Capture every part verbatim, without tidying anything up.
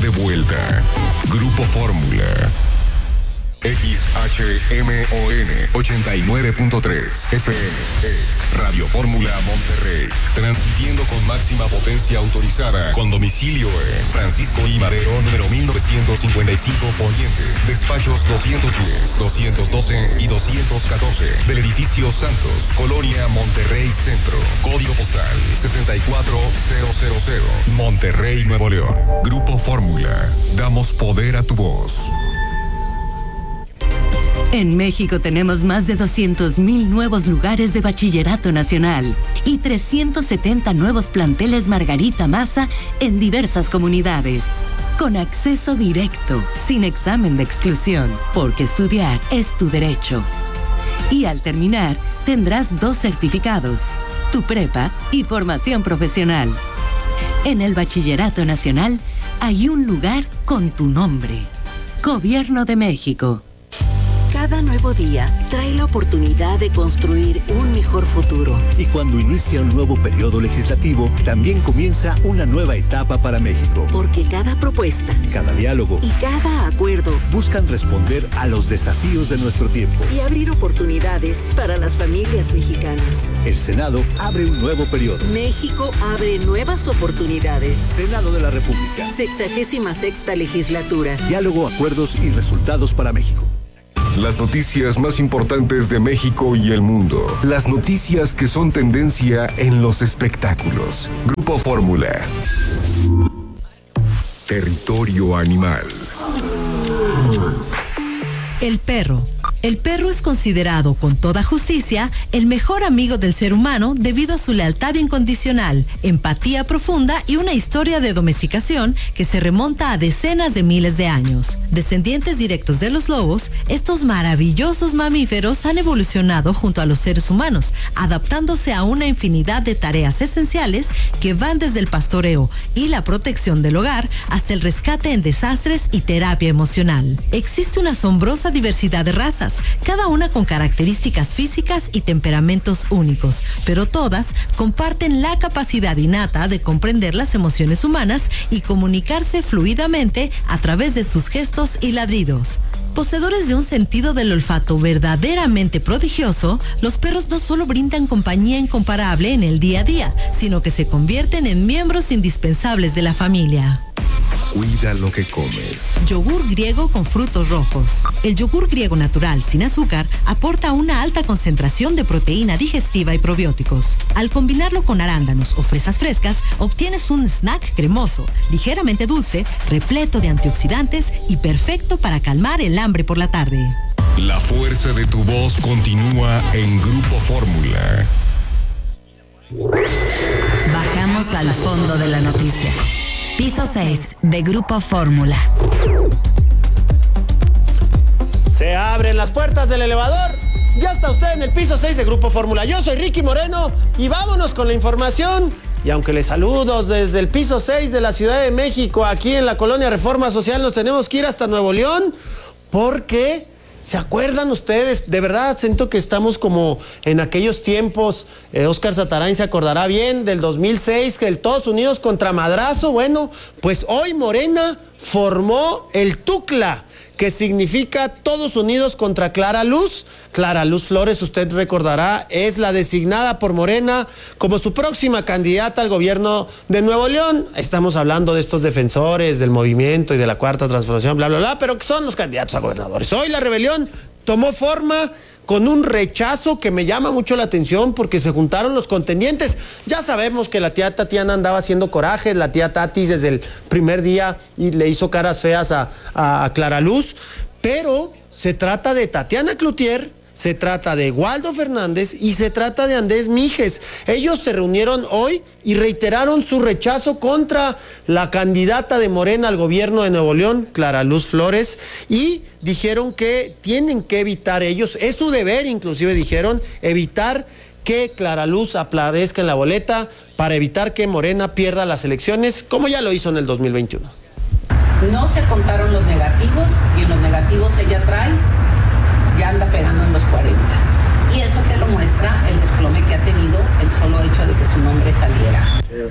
de vuelta. Grupo Fórmula. X H M O N ochenta y nueve punto tres F M es Radio Fórmula Monterrey, transmitiendo con máxima potencia autorizada, con domicilio en Francisco I. Madero, número mil novecientos cincuenta y cinco Poniente, despachos doscientos diez, doscientos doce y doscientos catorce, del edificio Santos, Colonia Monterrey Centro, código postal sesenta y cuatro mil, Monterrey, Nuevo León. Grupo Fórmula, damos poder a tu voz. En México tenemos más de doscientos mil nuevos lugares de bachillerato nacional y trescientos setenta nuevos planteles Margarita Maza en diversas comunidades. Con acceso directo, sin examen de exclusión, porque estudiar es tu derecho. Y al terminar, tendrás dos certificados, tu prepa y formación profesional. En el Bachillerato Nacional hay un lugar con tu nombre. Gobierno de México. Cada nuevo día trae la oportunidad de construir un mejor futuro. Y cuando inicia un nuevo periodo legislativo, también comienza una nueva etapa para México. Porque cada propuesta, cada diálogo y cada acuerdo buscan responder a los desafíos de nuestro tiempo y abrir oportunidades para las familias mexicanas. El Senado abre un nuevo periodo. México abre nuevas oportunidades. Senado de la República. Sexagésima sexta legislatura. Diálogo, acuerdos y resultados para México. Las noticias más importantes de México y el mundo. Las noticias que son tendencia en los espectáculos. Grupo Fórmula. Territorio animal. El perro. El perro es considerado con toda justicia el mejor amigo del ser humano debido a su lealtad incondicional, empatía profunda y una historia de domesticación que se remonta a decenas de miles de años. Descendientes directos de los lobos, estos maravillosos mamíferos han evolucionado junto a los seres humanos, adaptándose a una infinidad de tareas esenciales que van desde el pastoreo y la protección del hogar hasta el rescate en desastres y terapia emocional. Existe una asombrosa diversidad de razas, cada una con características físicas y temperamentos únicos, pero todas comparten la capacidad innata de comprender las emociones humanas y comunicarse fluidamente a través de sus gestos y ladridos. Poseedores de un sentido del olfato verdaderamente prodigioso, los perros no solo brindan compañía incomparable en el día a día, sino que se convierten en miembros indispensables de la familia. Cuida lo que comes. Yogur griego con frutos rojos. El yogur griego natural sin azúcar aporta una alta concentración de proteína digestiva y probióticos. Al combinarlo con arándanos o fresas frescas, obtienes un snack cremoso, ligeramente dulce, repleto de antioxidantes y perfecto para calmar el hambre por la tarde. La fuerza de tu voz continúa en Grupo Fórmula. Bajamos al fondo de la noticia. Piso seis de Grupo Fórmula. Se abren las puertas del elevador. Ya está usted en el piso seis de Grupo Fórmula. Yo soy Ricky Moreno y vámonos con la información. Y aunque les saludo desde el piso seis de la Ciudad de México, aquí en la colonia Reforma Social, nos tenemos que ir hasta Nuevo León porque... ¿se acuerdan ustedes? De verdad, siento que estamos como en aquellos tiempos, eh, Óscar Satarain se acordará bien, del dos mil seis, que el Todos Unidos contra Madrazo. Bueno, pues hoy Morena formó el TUCLA, que significa Todos Unidos contra Clara Luz. Clara Luz Flores, usted recordará, es la designada por Morena como su próxima candidata al gobierno de Nuevo León. Estamos hablando de estos defensores del movimiento y de la Cuarta Transformación, bla, bla, bla, pero que son los candidatos a gobernadores. Hoy la rebelión tomó forma con un rechazo que me llama mucho la atención porque se juntaron los contendientes. Ya sabemos que la tía Tatiana andaba haciendo corajes, la tía Tatis desde el primer día y le hizo caras feas a, a, a Clara Luz, pero se trata de Tatiana Cloutier, se trata de Waldo Fernández y se trata de Andrés Mijes. Ellos se reunieron hoy y reiteraron su rechazo contra la candidata de Morena al gobierno de Nuevo León, Clara Luz Flores, y dijeron que tienen que evitar ellos, es su deber, inclusive dijeron, evitar que Clara Luz aparezca en la boleta para evitar que Morena pierda las elecciones, como ya lo hizo en el dos mil veintiuno. No se contaron los negativos y en los negativos ella trae, ya anda pegando en los cuarenta. Y eso te lo muestra el desplome que ha tenido el solo hecho de que su nombre saliera.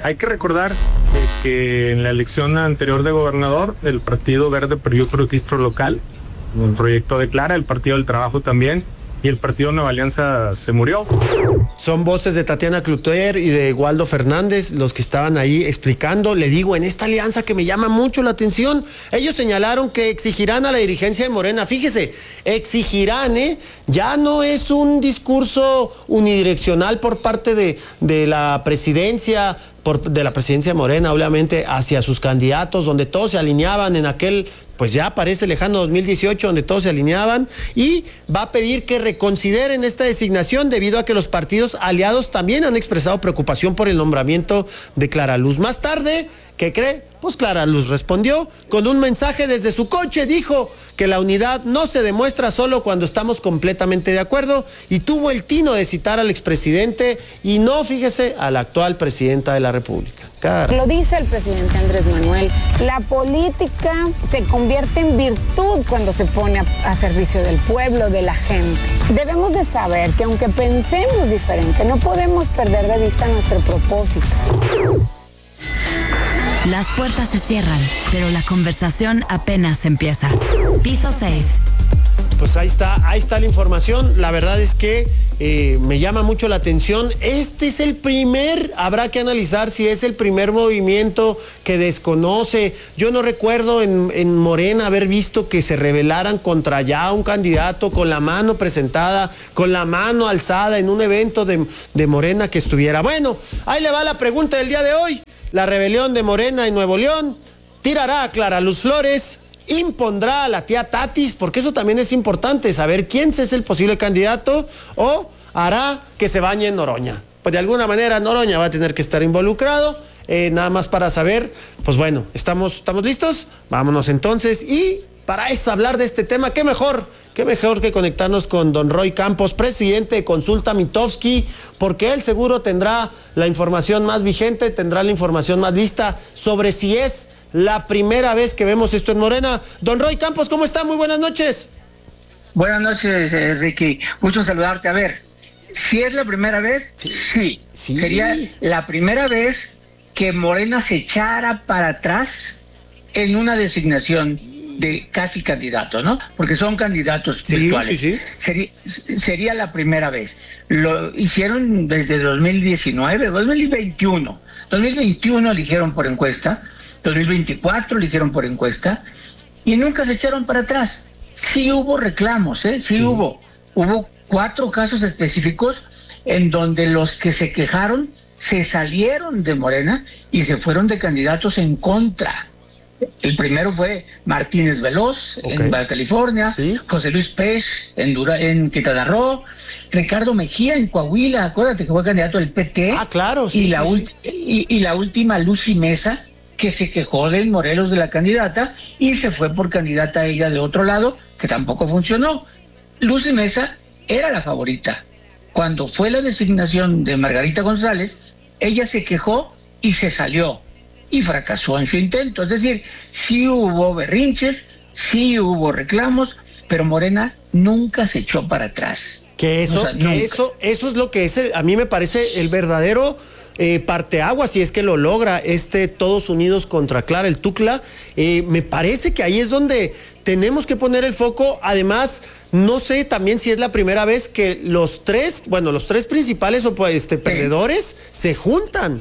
Hay que recordar eh, que en la elección anterior de gobernador, el Partido Verde perdió su registro local, un proyecto de Clara, el Partido del Trabajo también, y el Partido Nueva Alianza se murió. Son voces de Tatiana Cloutier y de Waldo Fernández los que estaban ahí explicando. Le digo, en esta alianza que me llama mucho la atención, ellos señalaron que exigirán a la dirigencia de Morena. Fíjese, exigirán, ¿eh? Ya no es un discurso unidireccional por parte de, de la presidencia, por, de la presidencia de Morena, obviamente, hacia sus candidatos, donde todos se alineaban en aquel, pues ya parece lejano dos mil dieciocho, donde todos se alineaban, y va a pedir que reconsideren esta designación debido a que los partidos aliados también han expresado preocupación por el nombramiento de Clara Luz. Más tarde, ¿qué cree? Pues Clara Luz respondió con un mensaje desde su coche. Dijo que la unidad no se demuestra solo cuando estamos completamente de acuerdo, y tuvo el tino de citar al expresidente y no, fíjese, a la actual presidenta de la República. Cara. Lo dice el presidente Andrés Manuel, la política se convierte en virtud cuando se pone a, a servicio del pueblo, de la gente. Debemos de saber que aunque pensemos diferente, no podemos perder de vista nuestro propósito. Las puertas se cierran, pero la conversación apenas empieza. Piso seis. Pues ahí está, ahí está la información. La verdad es que eh, me llama mucho la atención. Este es el primer, habrá que analizar si es el primer movimiento que desconoce. Yo no recuerdo en, en Morena haber visto que se rebelaran contra ya un candidato con la mano presentada, con la mano alzada en un evento de, de Morena que estuviera. Bueno, ahí le va la pregunta del día de hoy. La rebelión de Morena en Nuevo León tirará a Clara Luz Flores, impondrá a la tía Tatis, porque eso también es importante, saber quién es el posible candidato, o hará que se bañe en Noroña. Pues de alguna manera Noroña va a tener que estar involucrado, eh, nada más para saber. Pues bueno, ¿estamos, estamos listos? Vámonos entonces, y para eso, hablar de este tema, qué mejor, qué mejor que conectarnos con don Roy Campos, presidente de Consulta Mitofsky, porque él seguro tendrá la información más vigente, tendrá la información más lista sobre si es la primera vez que vemos esto en Morena. Don Roy Campos, ¿cómo está? Muy buenas noches. Buenas noches, eh, Ricky. Gusto saludarte. A ver, si es la primera vez, sí. sí. Sería la primera vez que Morena se echara para atrás en una designación de casi candidato, ¿no? Porque son candidatos sí, virtuales. Sí, sí. Sería, sería la primera vez. Lo hicieron desde dos mil diecinueve, dos mil veintiuno. dos mil veintiuno eligieron por encuesta, dos mil veinticuatro eligieron por encuesta, y nunca se echaron para atrás. Sí hubo reclamos, ¿eh? Sí, sí. hubo. Hubo cuatro casos específicos en donde los que se quejaron se salieron de Morena y se fueron de candidatos en contra. El primero fue Martínez Veloz, okay, en Baja California, ¿sí? José Luis Pech en, Dura, en Quintana Roo, Ricardo Mejía en Coahuila, acuérdate que fue candidato del P T. Ah, claro, sí. Y, la, sí, ulti- sí. Y, y la última, Lucy Mesa, que se quejó de Morelos de la candidata y se fue por candidata a ella de otro lado, que tampoco funcionó. Lucy Mesa era la favorita. Cuando fue la designación de Margarita González, ella se quejó y se salió. Y fracasó en su intento. Es decir, sí hubo berrinches, sí hubo reclamos, pero Morena nunca se echó para atrás. Que eso, o sea, que eso, eso es lo que es, el, a mí me parece el verdadero eh, parteaguas, si es que lo logra este Todos Unidos contra Clara, el Tucla. Eh, me parece que ahí es donde tenemos que poner el foco. Además, no sé también si es la primera vez que los tres, bueno, los tres principales o pues, este, perdedores se juntan.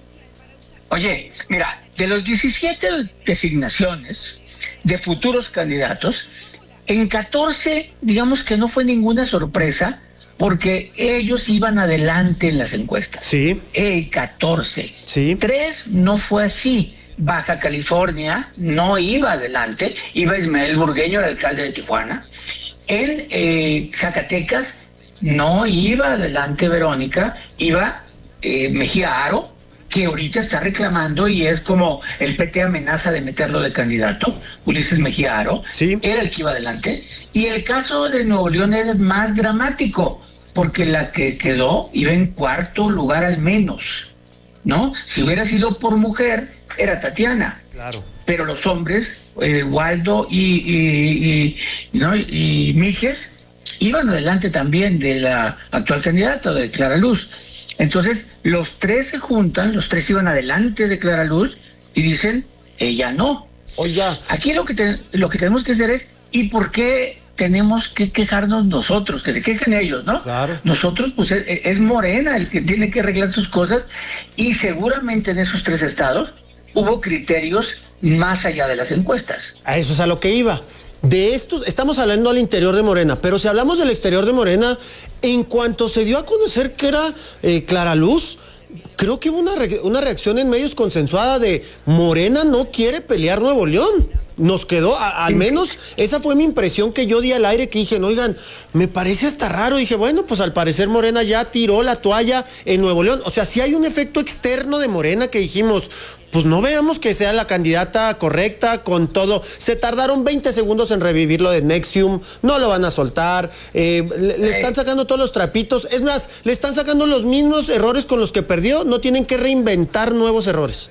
Oye, mira, de los diecisiete designaciones de futuros candidatos, en catorce, digamos que no fue ninguna sorpresa, porque ellos iban adelante en las encuestas. Sí. En catorce. Sí. Tres no fue así. Baja California no iba adelante, iba Ismael Burgueño, el alcalde de Tijuana. En eh, Zacatecas no iba adelante Verónica, iba eh, Mejía Aro, que ahorita está reclamando y es como el P T amenaza de meterlo de candidato, Ulises Mejía Aro, sí, era el que iba adelante. Y el caso de Nuevo León es más dramático, porque la que quedó iba en cuarto lugar al menos, ¿no? Si hubiera sido por mujer, era Tatiana. Claro. Pero los hombres, eh, Waldo y, y, y, ¿no? y Mijes, iban adelante también de la actual candidata, de Clara Luz. Entonces, los tres se juntan, los tres iban adelante de Clara Luz y dicen, ella no. Oiga. Aquí lo que, te, lo que tenemos que hacer es, ¿y por qué tenemos que quejarnos nosotros? Que se quejen ellos, ¿no? Claro. Nosotros, pues es, es Morena el que tiene que arreglar sus cosas, y seguramente en esos tres estados hubo criterios más allá de las encuestas. A eso es a lo que iba. De estos, estamos hablando al interior de Morena, pero si hablamos del exterior de Morena, en cuanto se dio a conocer que era eh, Clara Luz, creo que hubo una, re una reacción en medios consensuada de Morena no quiere pelear Nuevo León. Nos quedó, a, al menos esa fue mi impresión que yo di al aire, que dije, no, oigan, me parece hasta raro. Dije, bueno, pues al parecer Morena ya tiró la toalla en Nuevo León. O sea, sí hay un efecto externo de Morena que dijimos, pues no veamos que sea la candidata correcta con todo. Se tardaron veinte segundos en revivir lo de Nexium, no lo van a soltar, eh, le, le están sacando todos los trapitos. Es más, le están sacando los mismos errores con los que perdió, no tienen que reinventar nuevos errores.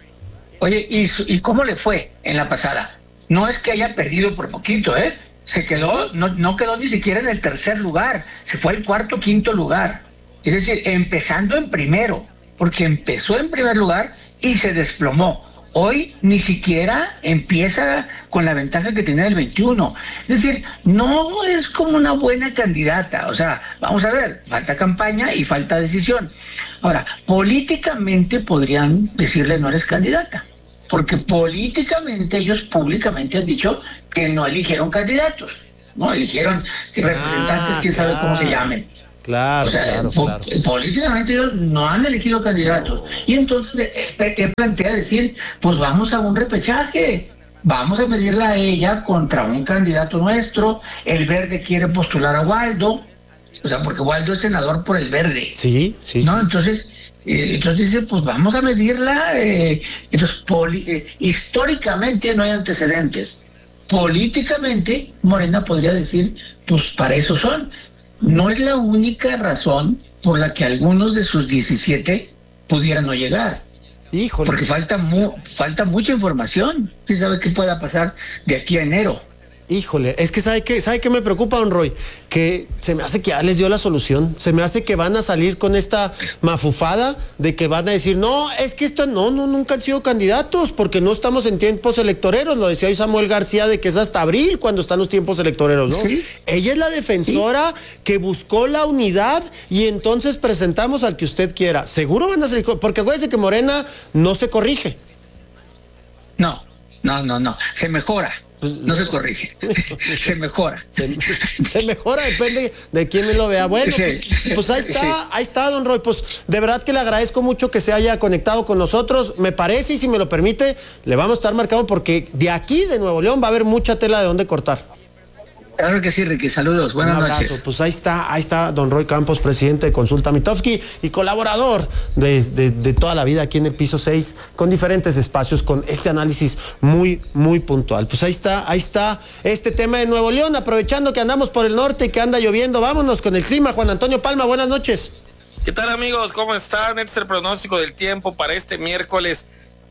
Oye, ¿y, ¿y cómo le fue en la pasada? No es que haya perdido por poquito, ¿eh? Se quedó, no, no quedó ni siquiera en el tercer lugar, se fue al cuarto, quinto lugar. Es decir, empezando en primero, porque empezó en primer lugar y se desplomó. Hoy ni siquiera empieza con la ventaja que tenía del veintiuno. Es decir, no es como una buena candidata. O sea, vamos a ver, falta campaña y falta decisión. Ahora, políticamente podrían decirle no eres candidata, porque políticamente ellos públicamente han dicho que no eligieron candidatos, no eligieron representantes, ah, quién sabe claro. cómo se llamen. Claro, o sea, claro, po claro. políticamente ellos no han elegido candidatos. Y entonces él plantea decir, pues vamos a un repechaje, vamos a medirla a ella contra un candidato nuestro. El Verde quiere postular a Waldo, o sea, porque Waldo es senador por el Verde. Sí, sí. ¿no? sí. Entonces, eh, entonces dice, pues vamos a medirla. Eh, entonces, poli eh, históricamente no hay antecedentes. Políticamente, Morena podría decir, pues para eso son. No es la única razón por la que algunos de sus diecisiete pudieran no llegar. Híjole. Porque falta, mu falta mucha información. ¿Quién sabe qué pueda pasar de aquí a enero? Híjole, es que ¿sabe qué, ¿sabe qué me preocupa, don Roy? Que se me hace que ya les dio la solución. Se me hace que van a salir con esta mafufada de que van a decir, no, es que esto no, no, nunca han sido candidatos porque no estamos en tiempos electoreros. Lo decía hoy Samuel García de que es hasta abril cuando están los tiempos electoreros, ¿no? ¿Sí? Ella es la defensora ¿Sí? que buscó la unidad y entonces presentamos al que usted quiera. Seguro van a salir, porque acuérdese que Morena no se corrige. No, no, no, no, se mejora. No se corrige, se mejora. Se, se mejora, depende de quién me lo vea. Bueno, sí. pues, pues ahí está, sí. ahí está, don Roy. Pues de verdad que le agradezco mucho que se haya conectado con nosotros. Me parece, y si me lo permite, le vamos a estar marcando porque de aquí, de Nuevo León, va a haber mucha tela de dónde cortar. Claro que sí, Ricky. Saludos. Buenas Un abrazo. noches. Pues ahí está, ahí está don Roy Campos, presidente de Consulta Mitofsky y colaborador de, de, de toda la vida aquí en el piso seis, con diferentes espacios, con este análisis muy, muy puntual. Pues ahí está, ahí está este tema de Nuevo León, aprovechando que andamos por el norte y que anda lloviendo. Vámonos con el clima. Juan Antonio Palma, buenas noches. ¿Qué tal, amigos? ¿Cómo están? Este es el pronóstico del tiempo para este miércoles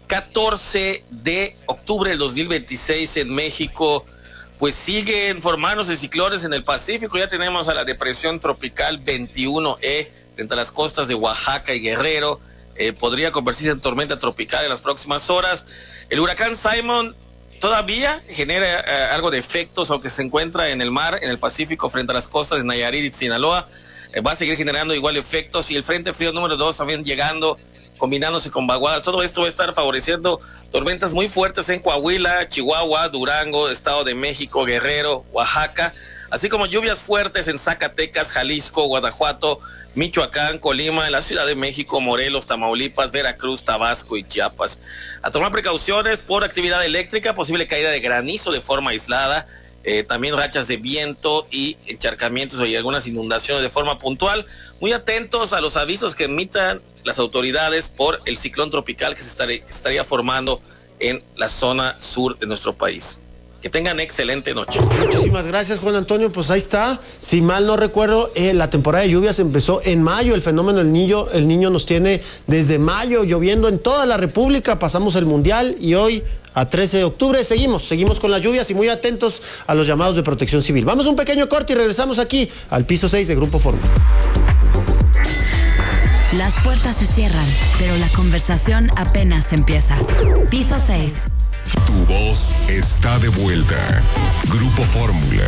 catorce de octubre del dos mil veintiséis en México. Pues siguen formándose ciclones en el Pacífico. Ya tenemos a la depresión tropical veintiuno E entre las costas de Oaxaca y Guerrero. Eh, podría convertirse en tormenta tropical en las próximas horas. El huracán Simon todavía genera eh, algo de efectos, aunque se encuentra en el mar, en el Pacífico, frente a las costas de Nayarit y Sinaloa. Eh, va a seguir generando igual efectos. Y el frente frío número dos también llegando, combinándose con vaguadas. Todo esto va a estar favoreciendo tormentas muy fuertes en Coahuila, Chihuahua, Durango, Estado de México, Guerrero, Oaxaca, así como lluvias fuertes en Zacatecas, Jalisco, Guanajuato, Michoacán, Colima, en la Ciudad de México, Morelos, Tamaulipas, Veracruz, Tabasco y Chiapas. A tomar precauciones por actividad eléctrica, posible caída de granizo de forma aislada, eh, también rachas de viento y encharcamientos y algunas inundaciones de forma puntual. Muy atentos a los avisos que emitan las autoridades por el ciclón tropical que se estaría, que estaría formando en la zona sur de nuestro país. Que tengan excelente noche. Muchísimas gracias, Juan Antonio. Pues ahí está. Si mal no recuerdo, eh, la temporada de lluvias empezó en mayo. El fenómeno del niño, el niño nos tiene desde mayo lloviendo en toda la República. Pasamos el Mundial y hoy, a trece de octubre, seguimos, seguimos con las lluvias y muy atentos a los llamados de Protección Civil. Vamos a un pequeño corte y regresamos aquí al piso seis de Grupo Fórmula. Las puertas se cierran, pero la conversación apenas empieza. Piso seis. Tu voz está de vuelta. Grupo Fórmula.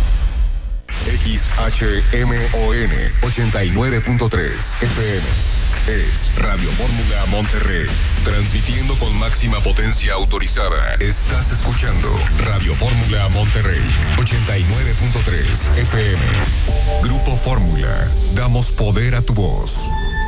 X H M O N ochenta y nueve punto tres F M. Es Radio Fórmula Monterrey. Transmitiendo con máxima potencia autorizada. Estás escuchando Radio Fórmula Monterrey ochenta y nueve punto tres F M. Grupo Fórmula. Damos poder a tu voz.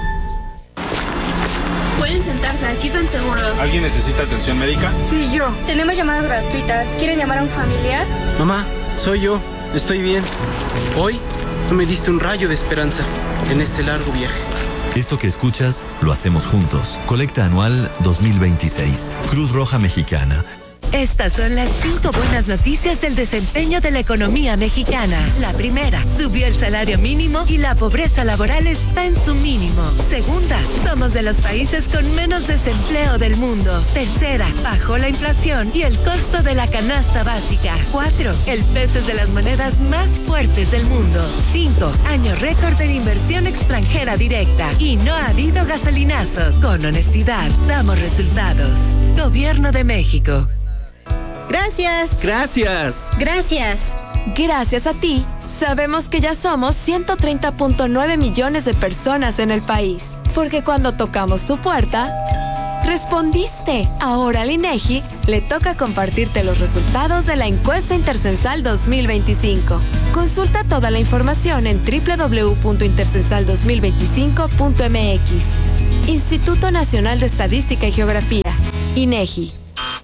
Pueden sentarse, aquí están seguros. ¿Alguien necesita atención médica? Sí, yo. Tenemos llamadas gratuitas. ¿Quieren llamar a un familiar? Mamá, soy yo. Estoy bien. Hoy tú me diste un rayo de esperanza en este largo viaje. Esto que escuchas, lo hacemos juntos. Colecta anual dos mil veintiséis. Cruz Roja Mexicana. Estas son las cinco buenas noticias del desempeño de la economía mexicana. La primera, subió el salario mínimo y la pobreza laboral está en su mínimo. Segunda, somos de los países con menos desempleo del mundo. Tercera, bajó la inflación y el costo de la canasta básica. Cuatro, el peso es de las monedas más fuertes del mundo. Cinco, año récord de inversión extranjera directa. Y no ha habido gasolinazos. Con honestidad, damos resultados. Gobierno de México. Gracias. Gracias. Gracias. Gracias a ti, sabemos que ya somos ciento treinta punto nueve millones de personas en el país. Porque cuando tocamos tu puerta, respondiste. Ahora al INEGI le toca compartirte los resultados de la encuesta intercensal dos mil veinticinco. Consulta toda la información en doble u doble u doble u punto intercensal dos mil veinticinco punto m x. Instituto Nacional de Estadística y Geografía, INEGI.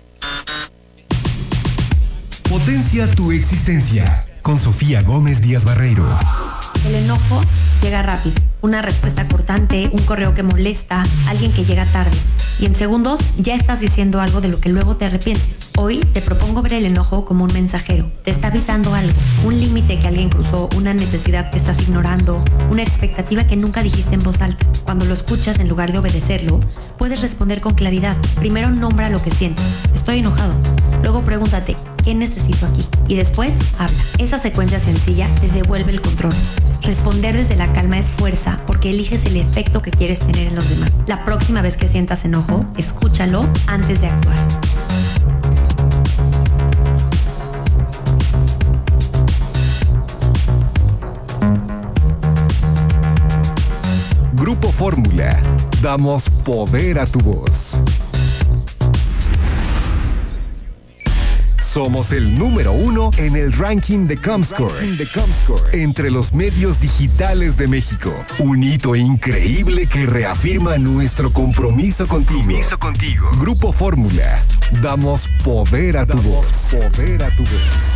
Potencia tu existencia con Sofía Gómez Díaz Barreiro. El enojo llega rápido. Una respuesta cortante, un correo que molesta, alguien que llega tarde. Y en segundos ya estás diciendo algo de lo que luego te arrepientes. Hoy te propongo ver el enojo como un mensajero. Te está avisando algo, un límite que alguien cruzó, una necesidad que estás ignorando, una expectativa que nunca dijiste en voz alta. Cuando lo escuchas, en lugar de obedecerlo, puedes responder con claridad. Primero nombra lo que sientes. Estoy enojado. Luego pregúntate, ¿qué necesito aquí? Y después, habla. Esa secuencia sencilla te devuelve el control. Responder desde la calma es fuerza porque eliges el efecto que quieres tener en los demás. La próxima vez que sientas enojo, escúchalo antes de actuar. Grupo Fórmula. Damos poder a tu voz. Somos el número uno en el ranking de Comscore, de Comscore entre los medios digitales de México. Un hito increíble que reafirma nuestro compromiso contigo. Compromiso contigo. Grupo Fórmula. Damos poder a tu voz. Poder a tu voz.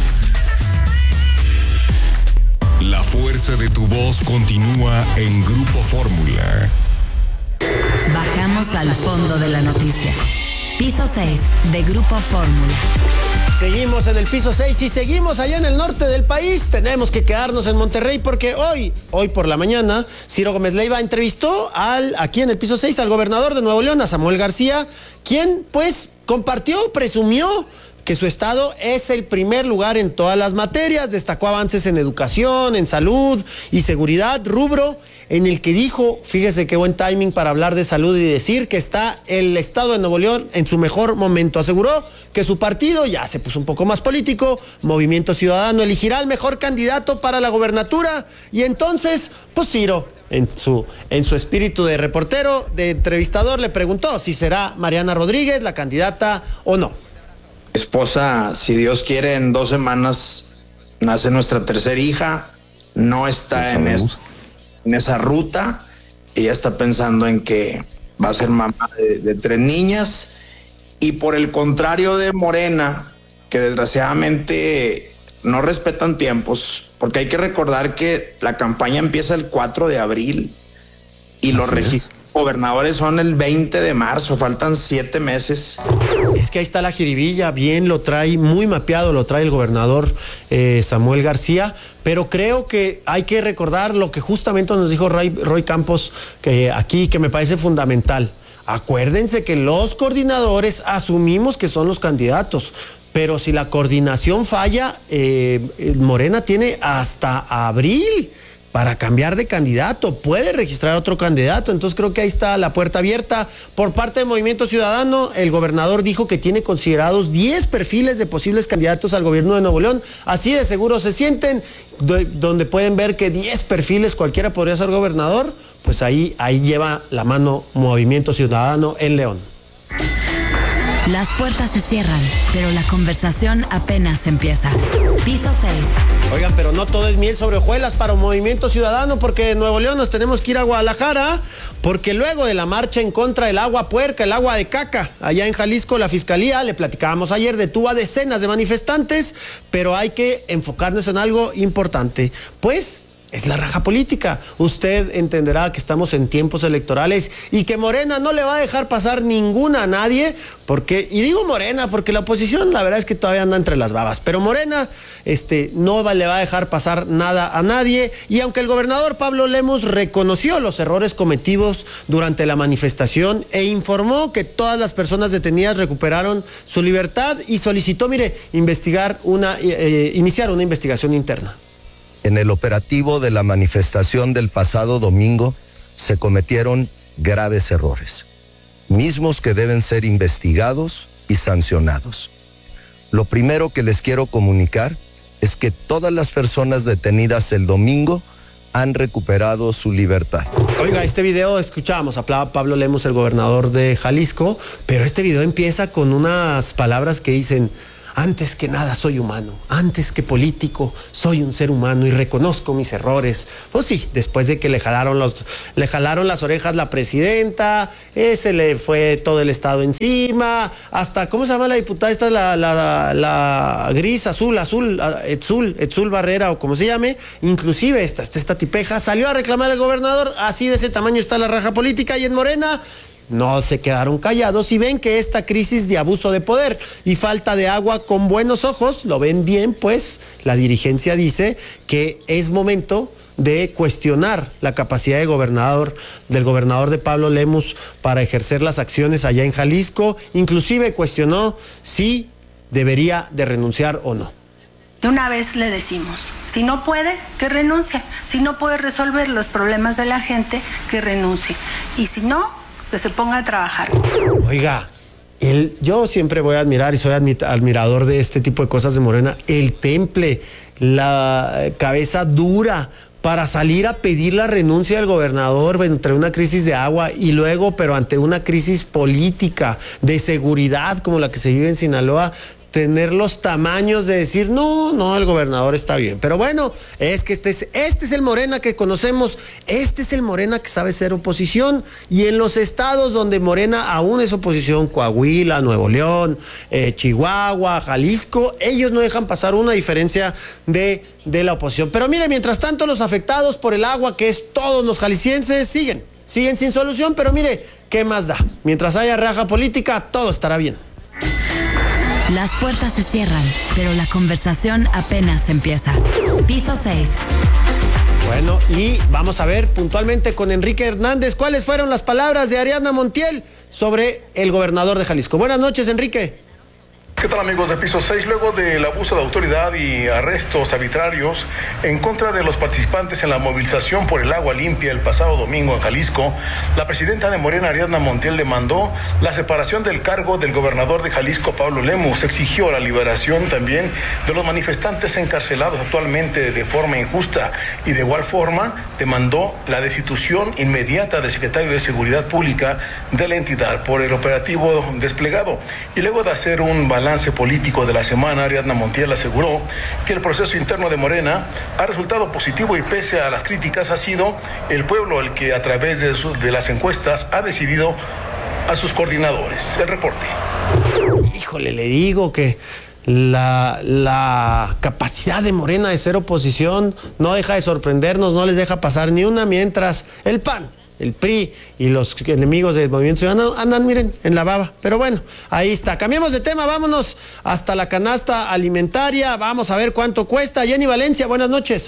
La fuerza de tu voz continúa en Grupo Fórmula. Bajamos al fondo de la noticia. Piso seis de Grupo Fórmula. Seguimos en el piso seis y seguimos allá en el norte del país. Tenemos que quedarnos en Monterrey porque hoy, hoy por la mañana, Ciro Gómez Leiva entrevistó al, aquí en el piso seis al gobernador de Nuevo León, a Samuel García, quien pues compartió, presumió que su estado es el primer lugar en todas las materias, destacó avances en educación, en salud y seguridad, rubro en el que dijo, fíjese qué buen timing para hablar de salud y decir que está el estado de Nuevo León en su mejor momento. Aseguró que su partido, ya se puso un poco más político, Movimiento Ciudadano, elegirá al mejor candidato para la gobernatura y entonces, pues Ciro, en su, en su espíritu de reportero, de entrevistador, le preguntó si será Mariana Rodríguez la candidata o no. Esposa, si Dios quiere, en dos semanas nace nuestra tercera hija, no está en, es, en esa ruta, ella está pensando en que va a ser mamá de, de tres niñas, y por el contrario de Morena, que desgraciadamente no respetan tiempos, porque hay que recordar que la campaña empieza el cuatro de abril y los registros gobernadores son el veinte de marzo, faltan siete meses. Es que ahí está la jiribilla, bien lo trae, muy mapeado lo trae el gobernador eh, Samuel García, pero creo que hay que recordar lo que justamente nos dijo Roy, Roy Campos que aquí, que me parece fundamental. Acuérdense que los coordinadores asumimos que son los candidatos, pero si la coordinación falla, eh, Morena tiene hasta abril para cambiar de candidato, puede registrar otro candidato. Entonces creo que ahí está la puerta abierta. Por parte del Movimiento Ciudadano, el gobernador dijo que tiene considerados diez perfiles de posibles candidatos al gobierno de Nuevo León. Así de seguro se sienten, do, donde pueden ver que diez perfiles, cualquiera podría ser gobernador, pues ahí, ahí lleva la mano Movimiento Ciudadano en León. Las puertas se cierran, pero la conversación apenas empieza. Piso seis. Oigan, pero no todo es miel sobre hojuelas para un Movimiento Ciudadano, porque de Nuevo León nos tenemos que ir a Guadalajara, porque luego de la marcha en contra del agua puerca, el agua de caca, allá en Jalisco, la Fiscalía, le platicábamos ayer, detuvo a decenas de manifestantes, pero hay que enfocarnos en algo importante, pues es la raja política. Usted entenderá que estamos en tiempos electorales y que Morena no le va a dejar pasar ninguna a nadie, porque, y digo Morena porque la oposición la verdad es que todavía anda entre las babas, pero Morena este, no va, le va a dejar pasar nada a nadie. Y aunque el gobernador Pablo Lemus reconoció los errores cometidos durante la manifestación e informó que todas las personas detenidas recuperaron su libertad y solicitó, mire, investigar una, eh, iniciar una investigación interna. En el operativo de la manifestación del pasado domingo se cometieron graves errores, mismos que deben ser investigados y sancionados. Lo primero que les quiero comunicar es que todas las personas detenidas el domingo han recuperado su libertad. Oiga, este video escuchábamos a Pablo Lemus, el gobernador de Jalisco, pero este video empieza con unas palabras que dicen: antes que nada soy humano, antes que político soy un ser humano y reconozco mis errores. Pues sí, después de que le jalaron los, le jalaron las orejas la presidenta, eh, se le fue todo el estado encima, hasta, ¿cómo se llama la diputada? Esta es la, la, la gris, azul, azul, Etzul, Etzul Barrera o como se llame, inclusive esta, esta, esta tipeja salió a reclamar al gobernador. Así de ese tamaño está la raja política. Y en Morena no se quedaron callados y ven que esta crisis de abuso de poder y falta de agua con buenos ojos, lo ven bien, pues la dirigencia dice que es momento de cuestionar la capacidad de gobernador, del gobernador de Pablo Lemus para ejercer las acciones allá en Jalisco. Inclusive cuestionó si debería de renunciar o no. De una vez le decimos, si no puede, que renuncie. Si no puede resolver los problemas de la gente, que renuncie. Y si no, que se ponga a trabajar. Oiga, el, yo siempre voy a admirar y soy admirador de este tipo de cosas de Morena, el temple, la cabeza dura para salir a pedir la renuncia del gobernador entre una crisis de agua y luego, pero ante una crisis política, de seguridad como la que se vive en Sinaloa, tener los tamaños de decir, no, no, el gobernador está bien. Pero bueno, es que este es, este es el Morena que conocemos, este es el Morena que sabe ser oposición, y en los estados donde Morena aún es oposición, Coahuila, Nuevo León, eh, Chihuahua, Jalisco, ellos no dejan pasar una diferencia de, de la oposición. Pero mire, mientras tanto los afectados por el agua, que es todos los jaliscienses, siguen, siguen sin solución, pero mire, ¿qué más da? Mientras haya raja política, todo estará bien. Las puertas se cierran, pero la conversación apenas empieza. Piso seis. Bueno, y vamos a ver puntualmente con Enrique Hernández cuáles fueron las palabras de Ariadna Montiel sobre el gobernador de Jalisco. Buenas noches, Enrique. ¿Qué tal, amigos de Piso seis? Luego del abuso de autoridad y arrestos arbitrarios en contra de los participantes en la movilización por el agua limpia el pasado domingo en Jalisco, la presidenta de Morena, Ariadna Montiel, demandó la separación del cargo del gobernador de Jalisco, Pablo Lemus. Exigió la liberación también de los manifestantes encarcelados actualmente de forma injusta y de igual forma demandó la destitución inmediata del secretario de Seguridad Pública de la entidad por el operativo desplegado. Y luego de hacer un balance político de la semana, Ariadna Montiel aseguró que el proceso interno de Morena ha resultado positivo y pese a las críticas ha sido el pueblo el que a través de, sus, de las encuestas ha decidido a sus coordinadores. El reporte. Híjole, le digo que La, la capacidad de Morena de ser oposición no deja de sorprendernos, no les deja pasar ni una, mientras el P A N, el P R I y los enemigos del Movimiento Ciudadano andan, miren, en la baba. Pero bueno, ahí está. Cambiamos de tema, vámonos hasta la canasta alimentaria. Vamos a ver cuánto cuesta. Jenny Valencia, buenas noches.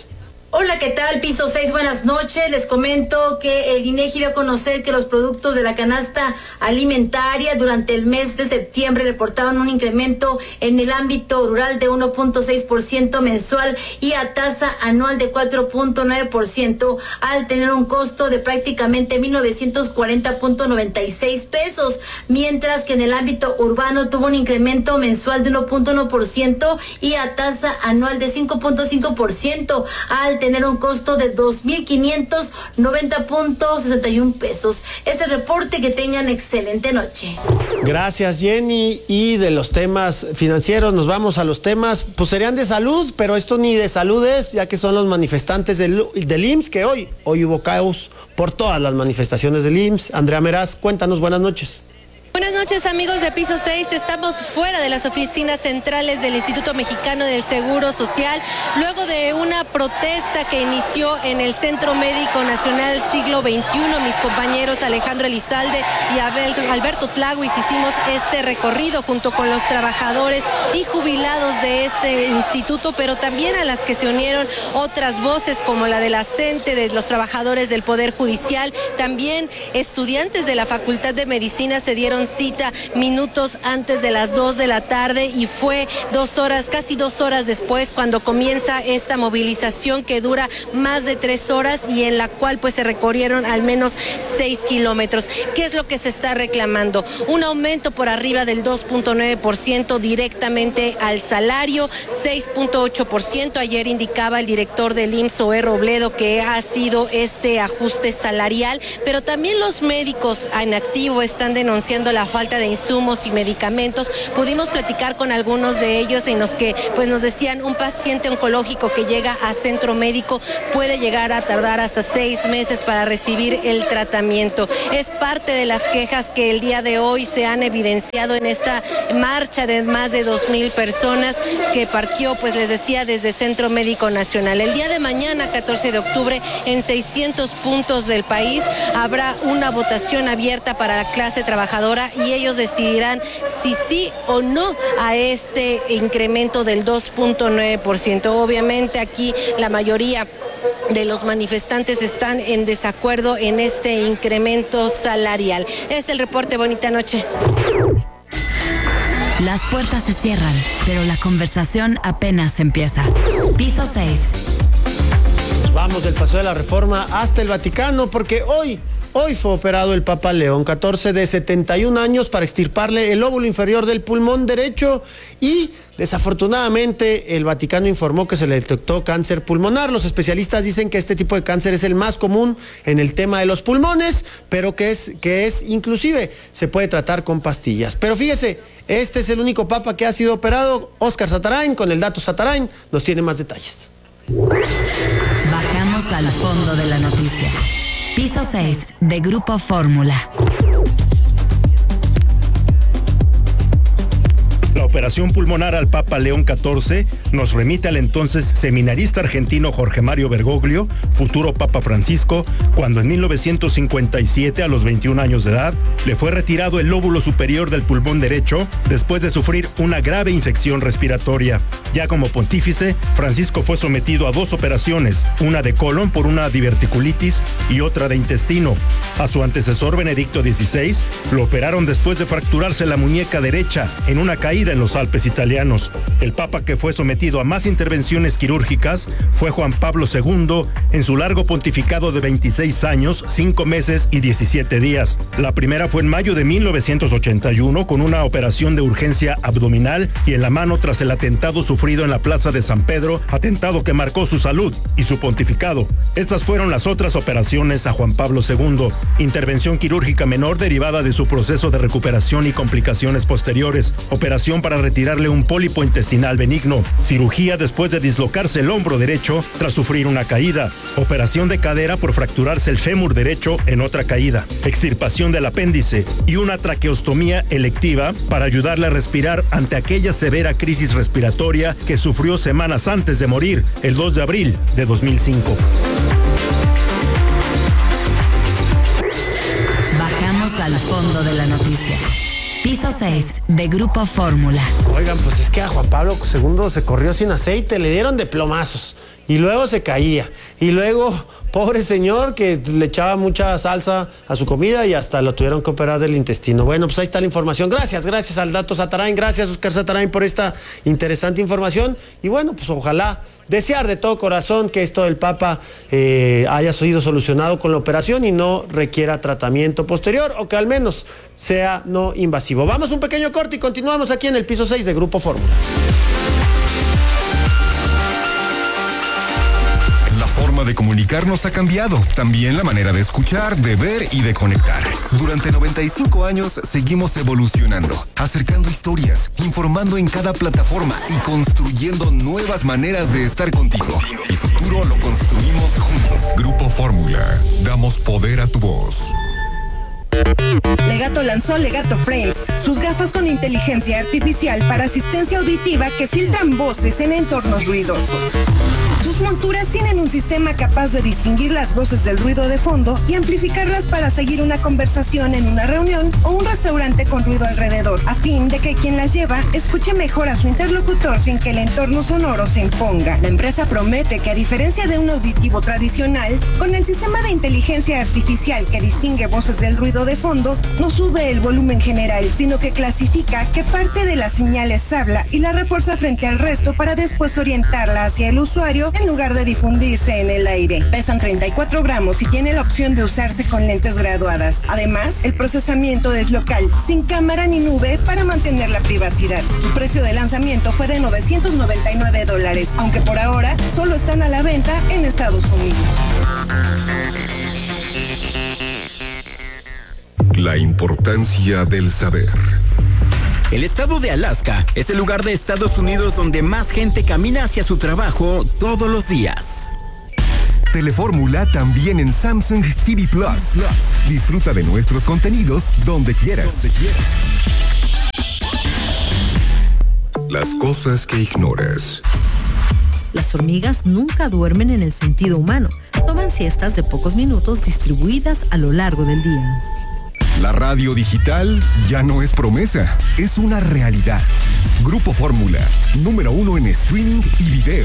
Hola, ¿qué tal? Piso seis, buenas noches. Les comento que el INEGI dio a conocer que los productos de la canasta alimentaria durante el mes de septiembre reportaron un incremento en el ámbito rural de uno punto seis por ciento mensual y a tasa anual de cuatro punto nueve por ciento, al tener un costo de prácticamente mil novecientos cuarenta punto noventa y seis pesos, mientras que en el ámbito urbano tuvo un incremento mensual de uno punto uno por ciento y a tasa anual de cinco punto cinco por ciento, al tener un costo de dos mil quinientos noventa punto sesenta y uno pesos. Ese reporte, que tengan excelente noche. Gracias, Jenny. Y de los temas financieros nos vamos a los temas, pues serían de salud, pero esto ni de salud es, ya que son los manifestantes del, del I M S S, que hoy, hoy hubo caos por todas las manifestaciones del I M S S. Andrea Meraz, cuéntanos, buenas noches. Buenas noches, amigos de Piso seis. Estamos fuera de las oficinas centrales del Instituto Mexicano del Seguro Social, luego de una protesta que inició en el Centro Médico Nacional Siglo veintiuno. Mis compañeros Alejandro Elizalde y Alberto Tlahuis hicimos este recorrido junto con los trabajadores y jubilados de este instituto, pero también a las que se unieron otras voces como la de la CENTE, de los trabajadores del Poder Judicial. También estudiantes de la Facultad de Medicina se dieron cita minutos antes de las dos de la tarde, y fue dos horas, casi dos horas después, cuando comienza esta movilización que dura más de tres horas y en la cual pues se recorrieron al menos seis kilómetros. ¿Qué es lo que se está reclamando? Un aumento por arriba del dos punto nueve por ciento directamente al salario, seis punto ocho por ciento. Ayer indicaba el director del I M S S, Zoé Robledo, que ha sido este ajuste salarial, pero también los médicos en activo están denunciando la falta de insumos y medicamentos. Pudimos platicar con algunos de ellos en los que pues nos decían, un paciente oncológico que llega a centro médico puede llegar a tardar hasta seis meses para recibir el tratamiento. Es parte de las quejas que el día de hoy se han evidenciado en esta marcha de más de dos mil personas que partió, pues les decía, desde Centro Médico Nacional. El día de mañana, catorce de octubre, en seiscientos puntos del país habrá una votación abierta para la clase trabajadora y ellos decidirán si sí o no a este incremento del dos punto nueve por ciento. Obviamente aquí la mayoría de los manifestantes están en desacuerdo en este incremento salarial. Es el reporte, bonita noche. Las puertas se cierran, pero la conversación apenas empieza. Piso seis. Nos vamos del Paseo de la Reforma hasta el Vaticano, porque hoy Hoy fue operado el Papa León catorce, de setenta y un años, para extirparle el lóbulo inferior del pulmón derecho, y desafortunadamente el Vaticano informó que se le detectó cáncer pulmonar. Los especialistas dicen que este tipo de cáncer es el más común en el tema de los pulmones, pero que es, que es inclusive se puede tratar con pastillas. Pero fíjese, este es el único Papa que ha sido operado. Óscar Satarain, con el dato Satarain, nos tiene más detalles. Bajamos al fondo de la noticia. Piso seis de Grupo Fórmula. La operación pulmonar al Papa León catorce nos remite al entonces seminarista argentino Jorge Mario Bergoglio, futuro Papa Francisco, cuando en mil novecientos cincuenta y siete, a los veintiún años de edad, le fue retirado el lóbulo superior del pulmón derecho después de sufrir una grave infección respiratoria. Ya como pontífice, Francisco fue sometido a dos operaciones, una de colon por una diverticulitis y otra de intestino. A su antecesor Benedicto dieciséis lo operaron después de fracturarse la muñeca derecha en una caída en los Alpes italianos. El Papa que fue sometido a más intervenciones quirúrgicas fue Juan Pablo segundo en su largo pontificado de veintiséis años, cinco meses y diecisiete días. La primera fue en mayo de mil novecientos ochenta y uno con una operación de urgencia abdominal y en la mano tras el atentado sufrido en la Plaza de San Pedro, atentado que marcó su salud y su pontificado. Estas fueron las otras operaciones a Juan Pablo segundo, intervención quirúrgica menor derivada de su proceso de recuperación y complicaciones posteriores, operación para retirarle un pólipo intestinal benigno, cirugía después de dislocarse el hombro derecho tras sufrir una caída, operación de cadera por fracturarse el fémur derecho en otra caída, extirpación del apéndice y una traqueostomía electiva para ayudarle a respirar ante aquella severa crisis respiratoria que sufrió semanas antes de morir, el dos de abril de dos mil cinco. Bajamos al fondo de la noticia. Piso seis de Grupo Fórmula. Oigan, pues es que a Juan Pablo segundo se corrió sin aceite, le dieron de plomazos. y luego se caía, y luego, pobre señor, que le echaba mucha salsa a su comida y hasta lo tuvieron que operar del intestino. Bueno, pues ahí está la información. Gracias, gracias al Dato Satarain, gracias Oscar Satarain por esta interesante información. Y bueno, pues ojalá, desear de todo corazón que esto del Papa eh, haya sido solucionado con la operación y no requiera tratamiento posterior, o que al menos sea no invasivo. Vamos a un pequeño corte y continuamos aquí en el piso seis de Grupo Fórmula. La forma de comunicarnos ha cambiado, también la manera de escuchar, de ver y de conectar. Durante noventa y cinco años seguimos evolucionando, acercando historias, informando en cada plataforma y construyendo nuevas maneras de estar contigo. El futuro lo construimos juntos. Grupo Fórmula, damos poder a tu voz. Legato lanzó Legato Frames, sus gafas con inteligencia artificial para asistencia auditiva que filtran voces en entornos ruidosos. Sus monturas tienen un sistema capaz de distinguir las voces del ruido de fondo y amplificarlas para seguir una conversación en una reunión o un restaurante con ruido alrededor, a fin de que quien las lleva escuche mejor a su interlocutor sin que el entorno sonoro se imponga. La empresa promete que, a diferencia de un auditivo tradicional, con el sistema de inteligencia artificial que distingue voces del ruido de fondo, no sube el volumen general, sino que clasifica qué parte de las señales habla y la refuerza frente al resto para después orientarla hacia el usuario en lugar de difundirse en el aire. Pesan treinta y cuatro gramos y tiene la opción de usarse con lentes graduadas. Además, el procesamiento es local, sin cámara ni nube, para mantener la privacidad. Su precio de lanzamiento fue de novecientos noventa y nueve dólares, aunque por ahora solo están a la venta en Estados Unidos. La importancia del saber. El estado de Alaska es el lugar de Estados Unidos donde más gente camina hacia su trabajo todos los días. Telefórmula también en Samsung T V Plus. Disfruta de nuestros contenidos donde quieras. Donde quieras. Las cosas que ignoras. Las hormigas nunca duermen en el sentido humano. Toman siestas de pocos minutos distribuidas a lo largo del día. La radio digital ya no es promesa, es una realidad. Grupo Fórmula, número uno en streaming y video.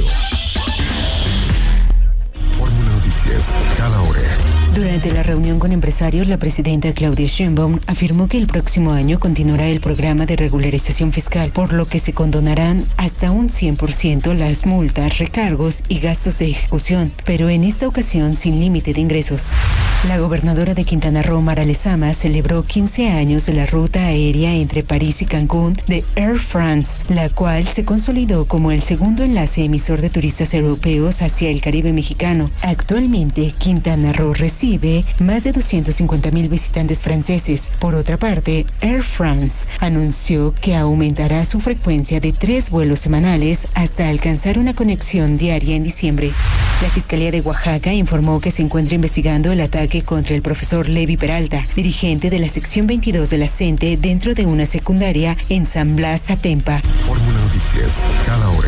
Fórmula Noticias, cada hora. Durante la reunión con empresarios, la presidenta Claudia Sheinbaum afirmó que el próximo año continuará el programa de regularización fiscal, por lo que se condonarán hasta un cien por ciento las multas, recargos y gastos de ejecución, pero en esta ocasión sin límite de ingresos. La gobernadora de Quintana Roo, Mara Lezama, celebró quince años de la ruta aérea entre París y Cancún de Air France, la cual se consolidó como el segundo enlace emisor de turistas europeos hacia el Caribe mexicano. Actualmente, Quintana Roo recibe más de doscientos cincuenta mil visitantes franceses. Por otra parte, Air France anunció que aumentará su frecuencia de tres vuelos semanales hasta alcanzar una conexión diaria en diciembre. La Fiscalía de Oaxaca informó que se encuentra investigando el ataque contra el profesor Levi Peralta, dirigente de la sección veintidós de la CENTE dentro de una secundaria en San Blas, Atempa. Fórmula Noticias, cada hora.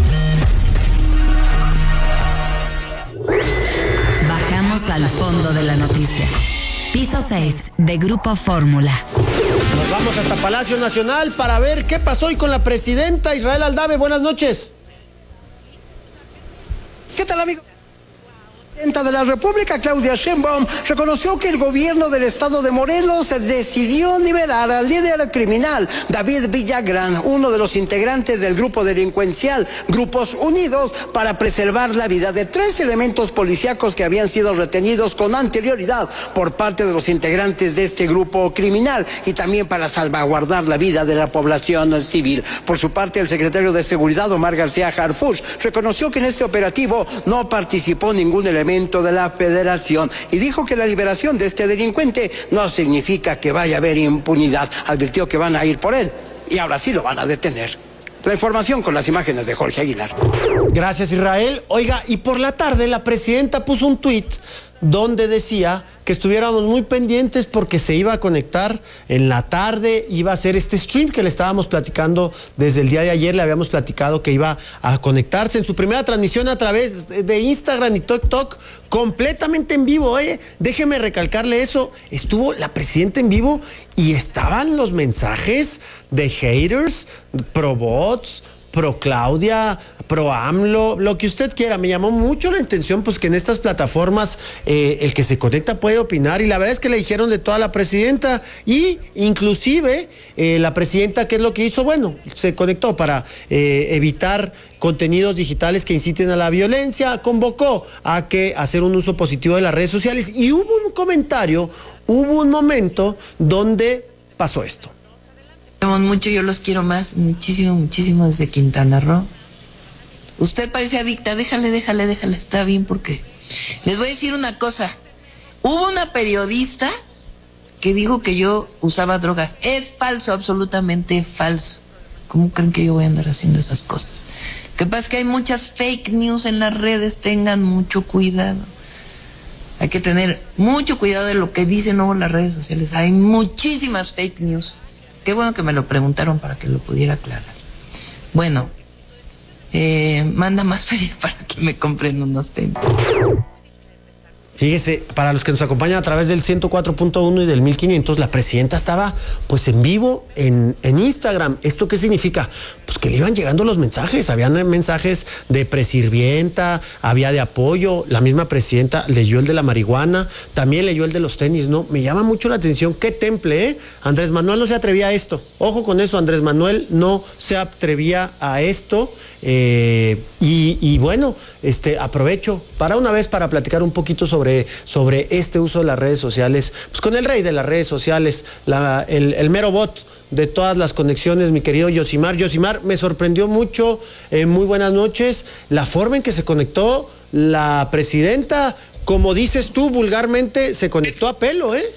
Bajamos al fondo de la noticia. Piso seis de Grupo Fórmula. Nos vamos hasta Palacio Nacional para ver qué pasó hoy con la presidenta Israel Aldave. Buenas noches. ¿Qué tal, amigo? La presidenta de la República, Claudia Sheinbaum, reconoció que el gobierno del estado de Morelos decidió liberar al líder criminal David Villagrán, uno de los integrantes del grupo delincuencial Grupos Unidos, para preservar la vida de tres elementos policíacos que habían sido retenidos con anterioridad por parte de los integrantes de este grupo criminal, y también para salvaguardar la vida de la población civil. Por su parte, el secretario de Seguridad, Omar García Harfuch, reconoció que en este operativo no participó ningún elemento de la Federación y dijo que la liberación de este delincuente no significa que vaya a haber impunidad. Advirtió que van a ir por él y ahora sí lo van a detener. La información con las imágenes de Jorge Aguilar. Gracias, Israel. Oiga, y por la tarde la presidenta puso un tuit donde decía que estuviéramos muy pendientes porque se iba a conectar en la tarde, iba a hacer este stream que le estábamos platicando desde el día de ayer. Le habíamos platicado que iba a conectarse en su primera transmisión a través de Instagram y TikTok, completamente en vivo. ¿eh? Déjeme recalcarle eso, estuvo la presidenta en vivo y estaban los mensajes de haters, probots, pro Claudia, pro AMLO, lo que usted quiera. Me llamó mucho la atención pues que en estas plataformas eh, el que se conecta puede opinar, y la verdad es que le dijeron de toda la presidenta, y inclusive eh, la presidenta, ¿qué es lo que hizo? Bueno, se conectó para eh, evitar contenidos digitales que inciten a la violencia, convocó a que hacer un uso positivo de las redes sociales, y hubo un comentario, hubo un momento donde pasó esto. Mucho, yo los quiero más, muchísimo, muchísimo desde Quintana Roo. Usted parece adicta, déjale, déjale, déjale, está bien, porque les voy a decir una cosa. Hubo una periodista que dijo que yo usaba drogas. Es falso, absolutamente falso. ¿Cómo creen que yo voy a andar haciendo esas cosas? Lo que pasa es que hay muchas fake news en las redes, tengan mucho cuidado. Hay que tener mucho cuidado de lo que dicen luego las redes sociales. Hay muchísimas fake news. Qué bueno que me lo preguntaron para que lo pudiera aclarar. Bueno, eh, manda más feria para que me compren unos tenis. Fíjese, para los que nos acompañan a través del ciento cuatro punto uno y del mil quinientos, la presidenta estaba pues en vivo en, en Instagram. ¿Esto qué significa? Pues que le iban llegando los mensajes, habían mensajes de presirvienta, había de apoyo, la misma presidenta leyó el de la marihuana, también leyó el de los tenis, ¿no? Me llama mucho la atención, qué temple, ¿eh? Andrés Manuel no se atrevía a esto, ojo con eso, Andrés Manuel no se atrevía a esto, eh, y, y bueno, este, aprovecho para una vez para platicar un poquito sobre, sobre este uso de las redes sociales, pues con el rey de las redes sociales, la, el, el mero bot de todas las conexiones, mi querido Yosimar. Yosimar, me sorprendió mucho, eh, muy buenas noches, la forma en que se conectó la presidenta, como dices tú vulgarmente, se conectó a pelo, ¿eh?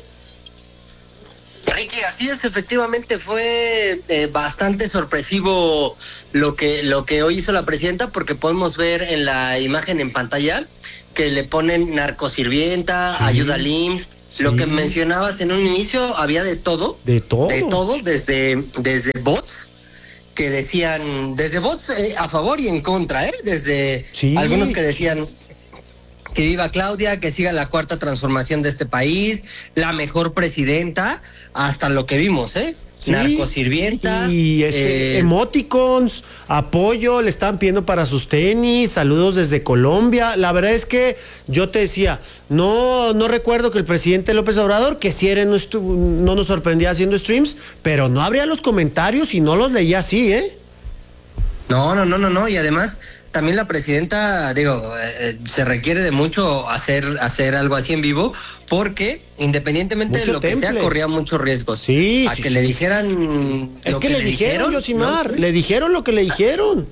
Ricky, así es, efectivamente fue eh, bastante sorpresivo lo que, lo que hoy hizo la presidenta, porque podemos ver en la imagen en pantalla que le ponen narcosirvienta, sí, ayuda al I M S S. Sí. Lo que mencionabas en un inicio, había de todo. De todo. De todo, desde, desde bots que decían, desde bots eh, a favor y en contra, ¿eh? Desde sí. algunos que decían que viva Claudia, que siga la cuarta transformación de este país, la mejor presidenta, hasta lo que vimos, ¿eh? Sí, narcosirvienta. Y este, eh, emoticons, apoyo, le estaban pidiendo para sus tenis, saludos desde Colombia. La verdad es que yo te decía, no, no recuerdo que el presidente López Obrador, que si era, no, estuvo, no nos sorprendía haciendo streams, pero no abría los comentarios y no los leía así, ¿eh? No, no, no, no, no, y además también la presidenta, digo, eh, se requiere de mucho hacer hacer algo así en vivo, porque independientemente mucho de lo temple. que sea, corría muchos riesgos. Sí, a sí, que sí. le dijeran es lo que, que le dijeron, Yosimar, ¿no? Le dijeron lo que le dijeron.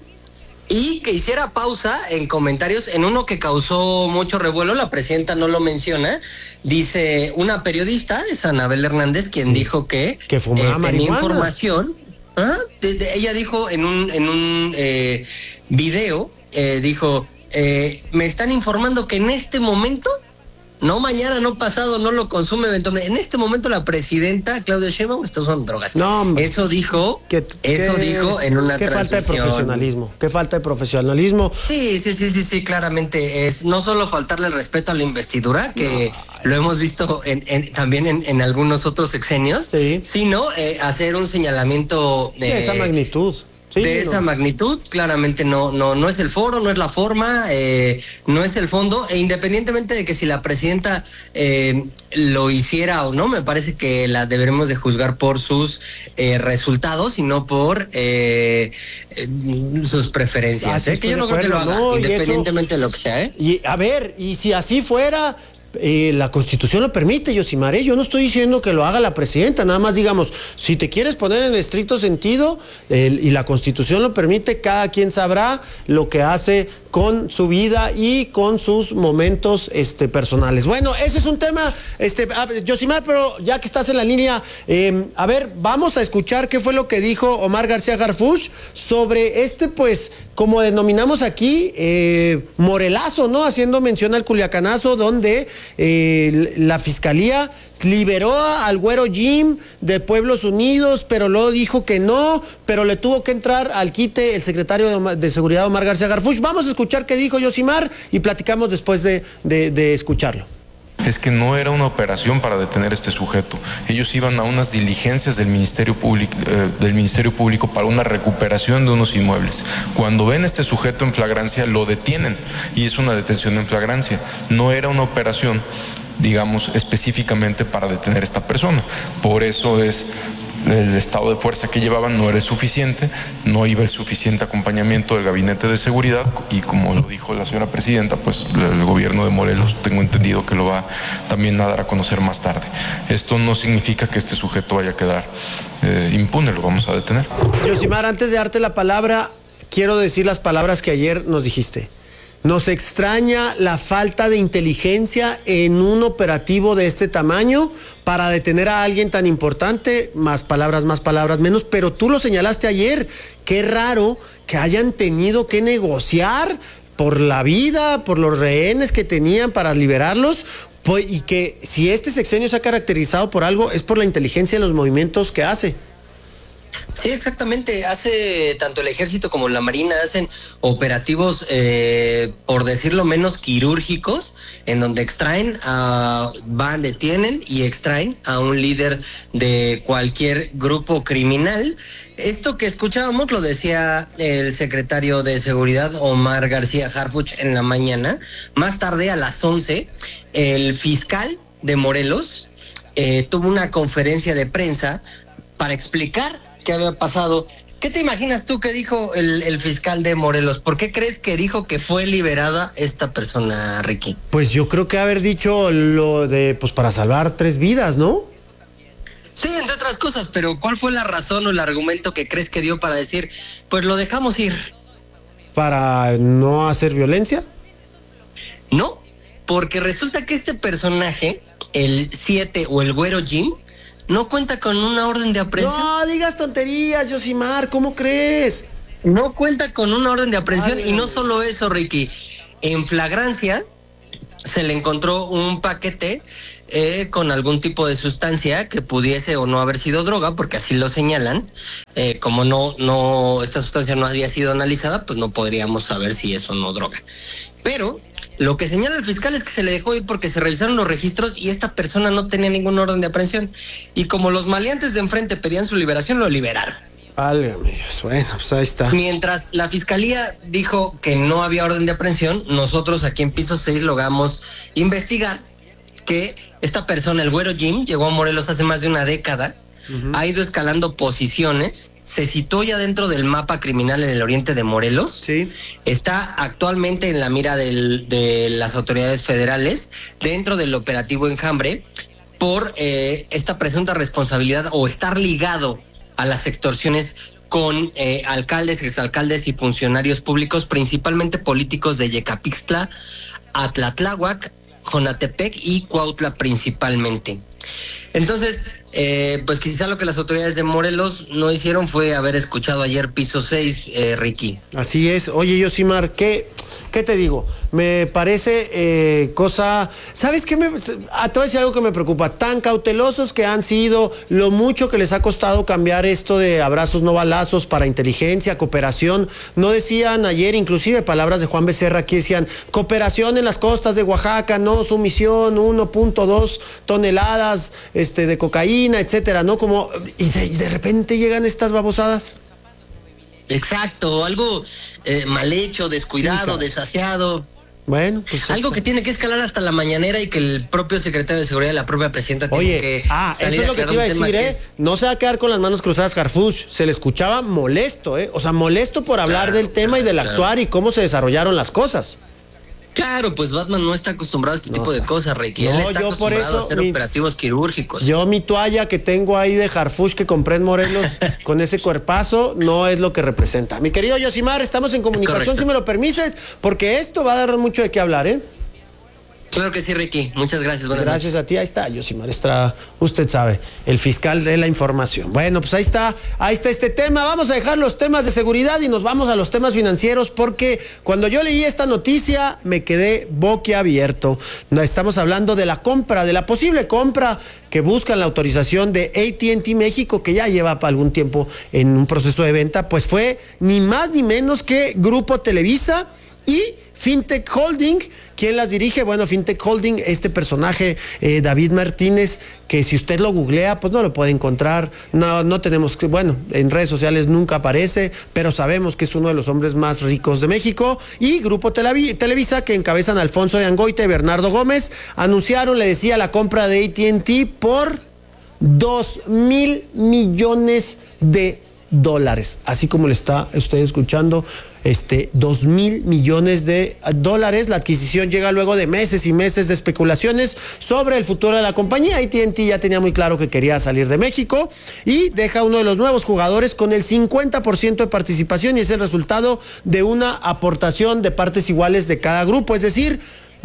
Y que hiciera pausa en comentarios, en uno que causó mucho revuelo, la presidenta no lo menciona, dice una periodista, es Anabel Hernández, quien sí. dijo que, que fumaba eh, tenía marihuana. información. ¿Ah? De, de, ella dijo en un en un eh, video, eh, dijo, eh, me están informando que en este momento, no mañana, no pasado, no lo consume eventualmente, en este momento la presidenta Claudia Sheinbaum está usando drogas. No, eso dijo, ¿qué, eso qué, dijo en una qué transmisión. Falta de profesionalismo, qué falta de profesionalismo. Sí, sí, sí, sí, sí, claramente es no solo faltarle el respeto a la investidura, que no. lo hemos visto en, en, también en, en algunos otros sexenios, sí. sino eh, hacer un señalamiento de eh, esa magnitud. Sí, de no. esa magnitud, claramente no, no, no es el foro, no es la forma, eh, no es el fondo, e independientemente de que si la presidenta eh, lo hiciera o no, me parece que la deberemos de juzgar por sus eh, resultados y no por eh, eh, sus preferencias. Ah, ¿eh? Que yo no creo que lo haga, no, independientemente eso, de lo que sea. ¿eh? Y a ver, y si así fuera... Eh, la Constitución lo permite, Yosimar, ¿eh? Yo no estoy diciendo que lo haga la presidenta, nada más digamos, si te quieres poner en estricto sentido eh, y la Constitución lo permite, cada quien sabrá lo que hace con su vida y con sus momentos este, personales. Bueno, ese es un tema, este, Yosimar, pero ya que estás en la línea, eh, a ver, vamos a escuchar qué fue lo que dijo Omar García Harfuch sobre este, pues, como denominamos aquí, eh, Morelazo, ¿no? Haciendo mención al Culiacanazo, donde eh, la Fiscalía liberó al güero Jim de Pueblos Unidos, pero luego dijo que no, pero le tuvo que entrar al quite el secretario de, de Seguridad, Omar García Harfuch. Vamos a escuchar qué dijo Yosimar y platicamos después de, de, de escucharlo. es que no era una operación para detener a este sujeto. Ellos iban a unas diligencias del Ministerio Público, eh, del Ministerio Público para una recuperación de unos inmuebles. Cuando ven a este sujeto en flagrancia, lo detienen y es una detención en flagrancia. No era una operación, digamos, específicamente para detener a esta persona. Por eso es el estado de fuerza que llevaban no era suficiente, no iba el suficiente acompañamiento del gabinete de seguridad y, como lo dijo la señora presidenta, pues el gobierno de Morelos tengo entendido que lo va también a dar a conocer más tarde. Esto no significa que este sujeto vaya a quedar eh, impune, lo vamos a detener. Yosimar, antes de darte la palabra, quiero decir las palabras que ayer nos dijiste. Nos extraña la falta de inteligencia en un operativo de este tamaño para detener a alguien tan importante. Más palabras, más palabras, menos. Pero tú lo señalaste ayer. Qué raro que hayan tenido que negociar por la vida, por los rehenes que tenían para liberarlos. Pues, y que si este sexenio se ha caracterizado por algo, es por la inteligencia en los movimientos que hace. Sí, exactamente. Hace tanto el ejército como la marina hacen operativos, eh, por decirlo menos, quirúrgicos, en donde extraen, a, van, detienen y extraen a un líder de cualquier grupo criminal. Esto que escuchábamos lo decía el secretario de Seguridad, Omar García Harfuch, en la mañana. Más tarde, a las once, el fiscal de Morelos eh, tuvo una conferencia de prensa para explicar qué había pasado. ¿Qué te imaginas tú que dijo el, el fiscal de Morelos? ¿Por qué crees que dijo que fue liberada esta persona, Ricky? Pues yo creo que haber dicho lo de, pues para salvar tres vidas, ¿no? Sí, entre otras cosas, pero ¿cuál fue la razón o el argumento que crees que dio para decir, pues lo dejamos ir? ¿Para no hacer violencia? No, porque resulta que este personaje, el siete o el Güero Jim, no cuenta con una orden de aprehensión. No digas tonterías, Yosimar, ¿cómo crees? No cuenta con una orden de aprehensión. Ay, y no solo eso, Ricky. En flagrancia se le encontró un paquete eh, con algún tipo de sustancia que pudiese o no haber sido droga, porque así lo señalan. Eh, como no, no, esta sustancia no había sido analizada, pues no podríamos saber si es o no droga. Pero lo que señala el fiscal es que se le dejó ir porque se revisaron los registros y esta persona no tenía ninguna orden de aprehensión. Y como los maleantes de enfrente pedían su liberación, lo liberaron. Válgame Dios, bueno, pues ahí está. Mientras la fiscalía dijo que no había orden de aprehensión, nosotros aquí en Piso seis logramos investigar que esta persona, el Güero Jim, llegó a Morelos hace más de una década. Uh-huh. Ha ido escalando posiciones, se situó ya dentro del mapa criminal en el oriente de Morelos. Sí. Está actualmente en la mira del, de las autoridades federales dentro del operativo Enjambre por eh, esta presunta responsabilidad o estar ligado a las extorsiones con eh, alcaldes, exalcaldes y funcionarios públicos, principalmente políticos de Yecapixtla, Atlatláhuac, Jonatepec y Cuautla principalmente. Entonces, eh, pues quizá lo que las autoridades de Morelos no hicieron fue haber escuchado ayer Piso seis, eh, Ricky. Así es. Oye, Yosimar, ¿qué, qué te digo? Me parece eh, cosa... ¿Sabes qué? Me, te voy a decir algo que me preocupa. Tan cautelosos que han sido, lo mucho que les ha costado cambiar esto de abrazos no balazos para inteligencia, cooperación. No decían ayer, inclusive palabras de Juan Becerra, aquí decían, cooperación en las costas de Oaxaca, no sumisión, uno punto dos toneladas este, de cocaína, etcétera, ¿no? Como, y de, y de repente llegan estas babosadas. Exacto, algo eh, mal hecho, descuidado, sí, desasiado. Bueno, pues algo que tiene que escalar hasta la mañanera y que el propio secretario de Seguridad y la propia presidenta Oye, tiene que ah, salir eso es lo que te iba a decir, ¿eh? Es... No se va a quedar con las manos cruzadas Harfuch, se le escuchaba molesto, ¿eh? O sea, molesto por hablar claro, del tema y del claro. actuar y cómo se desarrollaron las cosas. Claro, pues Batman no está acostumbrado a este no tipo está. de cosas, Ricky. No, Él está yo acostumbrado por eso, a hacer mi, operativos quirúrgicos. Yo mi toalla que tengo ahí de Harfuch que compré en Morelos con ese cuerpazo no es lo que representa. Mi querido Yosimar, estamos en comunicación, si me lo permites, porque esto va a dar mucho de qué hablar, ¿eh? Claro que sí, Ricky. Muchas gracias. Buenas gracias noches. a ti. Ahí está, Yosimar Estrada. Usted sabe, el fiscal de la información. Bueno, pues ahí está, ahí está este tema. Vamos a dejar los temas de seguridad y nos vamos a los temas financieros porque cuando yo leí esta noticia me quedé boquiabierto. Estamos hablando de la compra, de la posible compra que buscan la autorización de A T and T México, que ya lleva para algún tiempo en un proceso de venta, pues fue ni más ni menos que Grupo Televisa y Fintech Holding. ¿Quién las dirige? Bueno, Fintech Holding, este personaje, eh, David Martínez, que si usted lo googlea, pues no lo puede encontrar. No, no tenemos que, bueno, en redes sociales nunca aparece, pero sabemos que es uno de los hombres más ricos de México. Y Grupo Televisa, que encabezan Alfonso de Angoita y Bernardo Gómez, anunciaron, le decía, la compra de A T and T por dos mil millones de dólares. Así como le está usted escuchando, este, dos mil millones de dólares. La adquisición llega luego de meses y meses de especulaciones sobre el futuro de la compañía. A T and T ya tenía muy claro que quería salir de México y deja uno de los nuevos jugadores con el cincuenta por ciento de participación, y es el resultado de una aportación de partes iguales de cada grupo, es decir,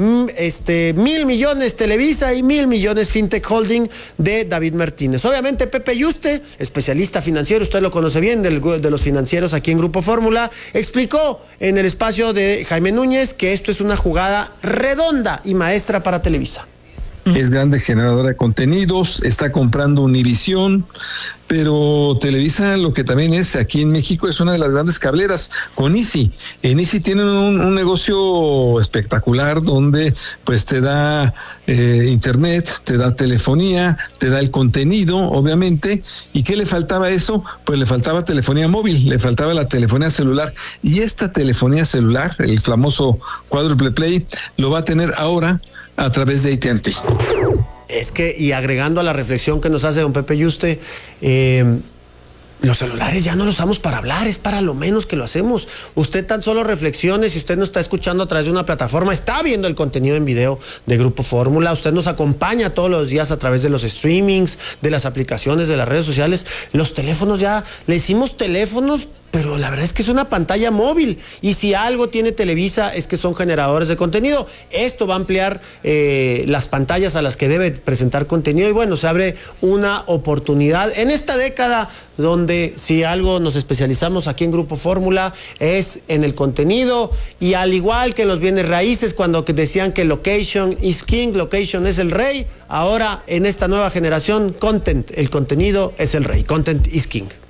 Este, mil millones Televisa y mil millones Fintech Holding de David Martínez. Obviamente Pepe Yuste, especialista financiero, usted lo conoce bien, del, de los financieros aquí en Grupo Fórmula, explicó en el espacio de Jaime Núñez que esto es una jugada redonda y maestra para Televisa. Es grande generadora de contenidos, está comprando Univisión, pero Televisa lo que también es aquí en México es una de las grandes cableras con Easy. En Easy tienen un, un negocio espectacular donde pues te da eh, internet, te da telefonía, te da el contenido, obviamente. ¿Y qué le faltaba a eso? Pues le faltaba telefonía móvil, le faltaba la telefonía celular. Y esta telefonía celular, el famoso Quadruple Play, lo va a tener ahora a través de A T and T. Es que, y agregando a la reflexión que nos hace don Pepe Yuste, eh, los celulares ya no los usamos para hablar, es para lo menos que lo hacemos. Usted tan solo reflexione, si usted nos está escuchando a través de una plataforma, está viendo el contenido en video de Grupo Fórmula, usted nos acompaña todos los días a través de los streamings, de las aplicaciones, de las redes sociales. Los teléfonos ya, le hicimos teléfonos, pero la verdad es que es una pantalla móvil, y si algo tiene Televisa es que son generadores de contenido. Esto va a ampliar eh, las pantallas a las que debe presentar contenido, y bueno, se abre una oportunidad en esta década donde si algo nos especializamos aquí en Grupo Fórmula es en el contenido, y al igual que los bienes raíces, cuando decían que location is king, location es el rey, ahora en esta nueva generación, content, el contenido es el rey, content is king.